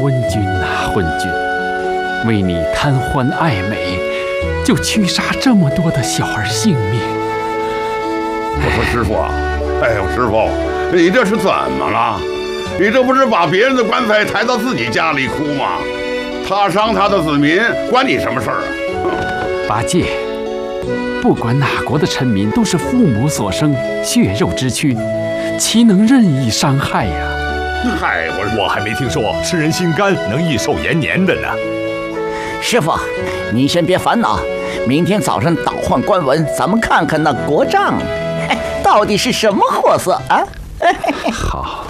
昏君呐，昏君，为你贪欢爱美，就屈杀这么多的小儿性命。 我说师傅啊，哎呦师傅，你这是怎么了？你这不是把别人的棺材抬到自己家里哭吗？他伤他的子民，关你什么事儿啊？ 八戒，不管哪国的臣民，都是父母所生，血肉之躯，岂能任意伤害呀？ 嗨， 我还没听说吃人心肝能益寿延年的呢。 师傅，你先别烦恼，明天早上倒换官文，咱们看看那国丈到底是什么货色啊？ 好。